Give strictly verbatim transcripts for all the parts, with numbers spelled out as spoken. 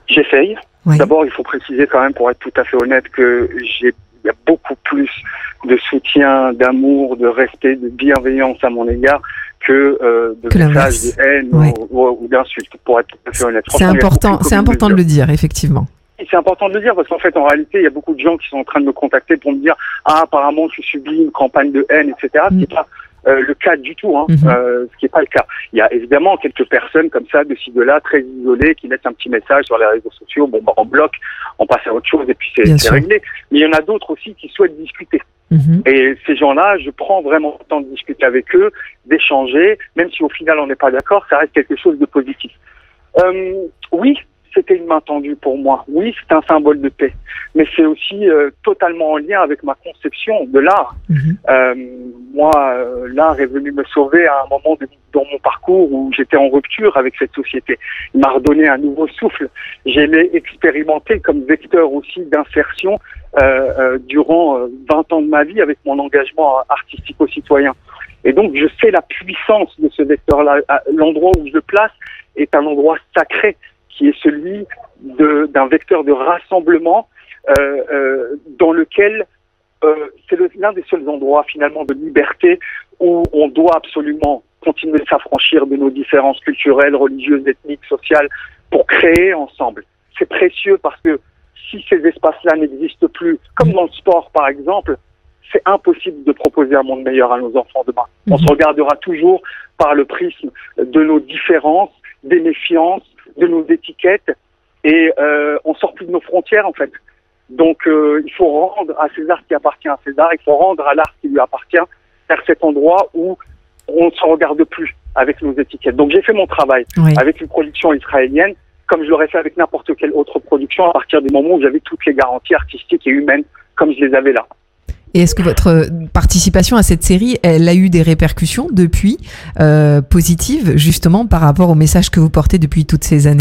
J'essaye. Oui. D'abord, il faut préciser quand même, pour être tout à fait honnête, que j'ai il y a beaucoup plus de soutien, d'amour, de respect, de bienveillance à mon égard que euh, de que messages, de haine ouais. ou, ou, ou d'insultes, pour être tout à fait honnête. C'est important, c'est important de le dire, effectivement. Et c'est important de le dire parce qu'en fait, en réalité, il y a beaucoup de gens qui sont en train de me contacter pour me dire « Ah, apparemment, tu subis une campagne de haine, et cetera » Mm. Ce qui n'est pas euh, le cas du tout, hein. Mm-hmm. euh, ce qui n'est pas le cas. Il y a évidemment quelques personnes comme ça, de ci, de là, très isolées, qui laissent un petit message sur les réseaux sociaux. Bon, bah, on bloque, on passe à autre chose et puis c'est, c'est réglé. Mais il y en a d'autres aussi qui souhaitent discuter. Mmh. Et ces gens-là, je prends vraiment le temps de discuter avec eux, d'échanger, même si au final on n'est pas d'accord, ça reste quelque chose de positif. Euh, oui, c'était une main tendue pour moi. Oui, c'est un symbole de paix. Mais c'est aussi euh, totalement en lien avec ma conception de l'art. Mmh. Euh, moi, euh, l'art est venu me sauver à un moment de, dans mon parcours où j'étais en rupture avec cette société. Il m'a redonné un nouveau souffle. J'ai expérimenté comme vecteur aussi d'insertion euh, euh, durant euh, vingt ans de ma vie avec mon engagement artistico-citoyen. Et donc, je sais la puissance de ce vecteur-là. L'endroit où je le place est un endroit sacré, qui est celui de, d'un vecteur de rassemblement euh, euh, dans lequel euh, c'est le, l'un des seuls endroits finalement de liberté où on doit absolument continuer de s'affranchir de nos différences culturelles, religieuses, ethniques, sociales pour créer ensemble. C'est précieux parce que si ces espaces-là n'existent plus, comme dans le sport par exemple, c'est impossible de proposer un monde meilleur à nos enfants demain. On se regardera toujours par le prisme de nos différences, des méfiances, de nos étiquettes, et euh, on sort plus de nos frontières en fait. Donc euh, il faut rendre à César ce qui appartient à César, il faut rendre à l'art qui lui appartient, vers cet endroit où on ne se regarde plus avec nos étiquettes. Donc j'ai fait mon travail oui. avec une production israélienne, comme je l'aurais fait avec n'importe quelle autre production, à partir du moment où j'avais toutes les garanties artistiques et humaines comme je les avais là. Et est-ce que votre participation à cette série, elle a eu des répercussions depuis, euh, positives, justement, par rapport au message que vous portez depuis toutes ces années ?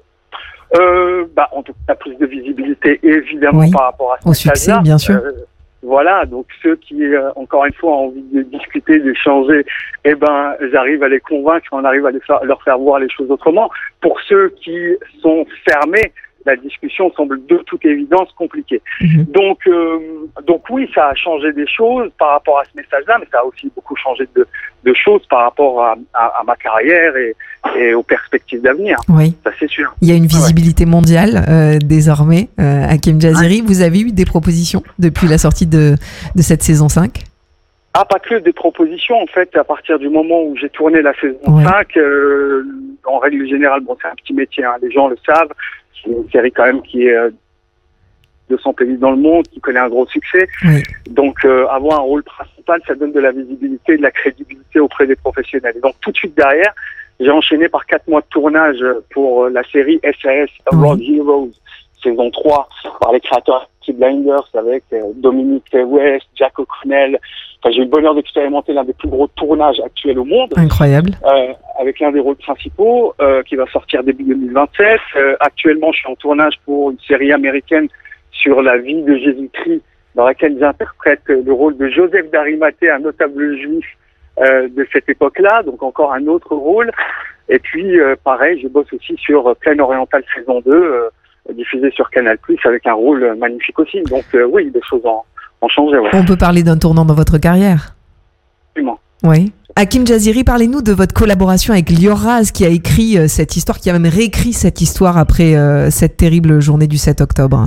euh, bah, En tout cas, plus de visibilité, évidemment, oui. par rapport à ce au succès, bien sûr. Euh, voilà, donc ceux qui, euh, encore une fois, ont envie de discuter, d'échanger, eh ben, j'arrive à les convaincre, on arrive à les faire, leur faire voir les choses autrement. Pour ceux qui sont fermés, la discussion semble de toute évidence compliquée. Mmh. Donc, euh, donc oui, ça a changé des choses par rapport à ce message-là, mais ça a aussi beaucoup changé de, de choses par rapport à, à, à ma carrière et, et aux perspectives d'avenir. Oui. Ça, c'est sûr. Il y a une visibilité ouais. mondiale euh, désormais. Euh, Hakim Djaziri, ouais. vous avez eu des propositions depuis la sortie de, de cette saison cinq ? Ah, pas que des propositions. En fait, à partir du moment où j'ai tourné la saison ouais. cinq, euh, en règle générale, bon, c'est un petit métier, hein, les gens le savent. C'est une série quand même qui est euh, deux cents pays dans le monde, qui connaît un gros succès. Oui. Donc euh, avoir un rôle principal, ça donne de la visibilité, de la crédibilité auprès des professionnels. Et donc tout de suite derrière, j'ai enchaîné par quatre mois de tournage pour euh, la série S A S Road oui. Heroes, saison trois, par les créateurs de Blinders avec euh, Dominique West, Jack O'Connell. Enfin, j'ai eu le bonheur d'expérimenter l'un des plus gros tournages actuels au monde. Incroyable. Euh, avec l'un des rôles principaux euh, qui va sortir début deux mille vingt-sept. Euh, actuellement, je suis en tournage pour une série américaine sur la vie de Jésus-Christ, dans laquelle j'interprète le rôle de Joseph d'Arimathée, un notable juif euh, de cette époque-là, donc encore un autre rôle. Et puis, euh, pareil, je bosse aussi sur Plaine Orientale saison deux, euh, diffusée sur Canal plus, avec un rôle magnifique aussi. Donc euh, oui, des choses ont, ont changé. Ouais. On peut parler d'un tournant dans votre carrière ? Absolument. Oui. Hakim Djaziri, parlez-nous de votre collaboration avec Lior Raz, qui a écrit euh, cette histoire, qui a même réécrit cette histoire après euh, cette terrible journée du sept octobre.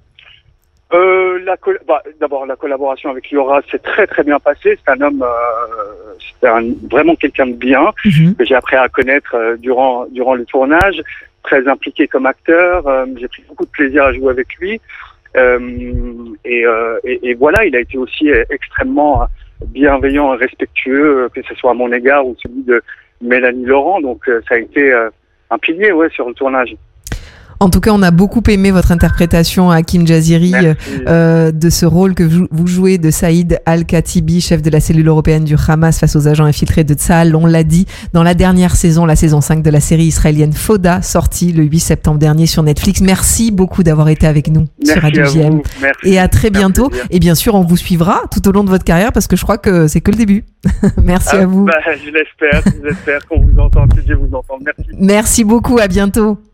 Euh, la col- bah, d'abord, la collaboration avec Lior Raz s'est très très bien passée. C'est un homme, euh, c'est un, vraiment quelqu'un de bien, mm-hmm. que j'ai appris à connaître euh, durant durant le tournage, très impliqué comme acteur. Euh, j'ai pris beaucoup de plaisir à jouer avec lui. Euh, et, euh, et, et voilà, il a été aussi extrêmement bienveillant et respectueux, que ce soit à mon égard ou celui de Mélanie Laurent. Donc euh, ça a été euh, un pilier ouais, sur le tournage. En tout cas, on a beaucoup aimé votre interprétation, Hakim Djaziri, euh, de ce rôle que vous, vous jouez de Saïd Al-Katibi, chef de la cellule européenne du Hamas face aux agents infiltrés de Tsahal. On l'a dit dans la dernière saison, la saison cinq de la série israélienne Fauda, sortie le huit septembre dernier sur Netflix. Merci beaucoup d'avoir été avec nous Merci sur Radio J M. Et à très bientôt. Merci. Et bien sûr, on vous suivra tout au long de votre carrière parce que je crois que c'est que le début. Merci ah, à vous. Bah, je l'espère, je l'espère qu'on vous entend, que Dieu vous entende. Merci. Merci beaucoup, à bientôt.